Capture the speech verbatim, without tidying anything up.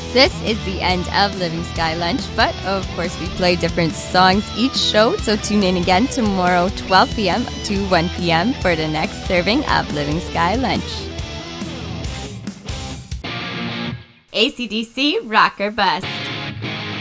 This is the end of Living Sky Lunch, but of course we play different songs each show, so tune in again tomorrow, twelve p.m. to one p.m. for the next serving of Living Sky Lunch. A C D C Rocker Bus.